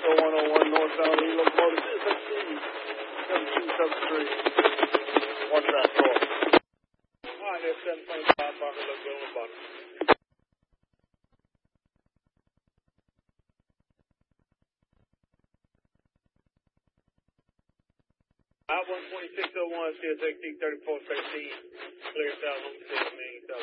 101 northbound, locomotive 1773. Watch that door. Alright, there's 725, Barker, look good on the bottom. 12601, CSXT 3413, clear south home 6 main, south.